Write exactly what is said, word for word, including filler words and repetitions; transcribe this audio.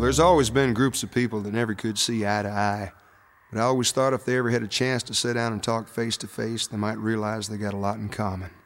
there's always been groups of people that never could see eye to eye. But I always thought if they ever had a chance to sit down and talk face to face, they might realize they got a lot in common.